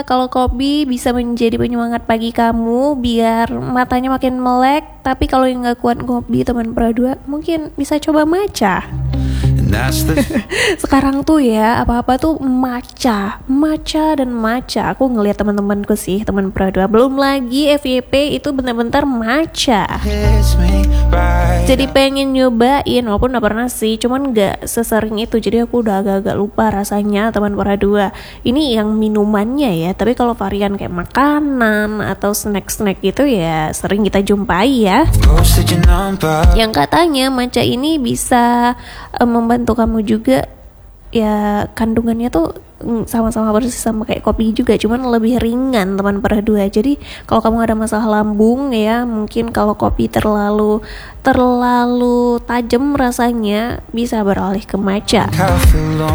kalau kopi bisa menjadi penyemangat pagi kamu biar matanya makin melek. Tapi kalau yang nggak kuat kopi teman perdua, mungkin bisa coba matcha. Sekarang tuh ya apa-apa tuh matcha dan matcha. Aku ngelihat teman-temanku sih, teman perdua, belum lagi FYP itu bener-bener matcha. Jadi pengen nyobain, walaupun udah pernah sih, cuman nggak sesering itu. Jadi aku udah agak-agak lupa rasanya teman perdua. Ini yang minumannya ya. Tapi kalau varian kayak makanan atau snack-snack gitu ya sering kita jumpai ya. Yang katanya matcha ini bisa membantu kamu juga ya, kandungannya tuh sama-sama persis sama kayak kopi juga, cuman lebih ringan teman perdua. Jadi kalau kamu ada masalah lambung ya, mungkin kalau kopi terlalu tajam rasanya, bisa beralih ke matcha.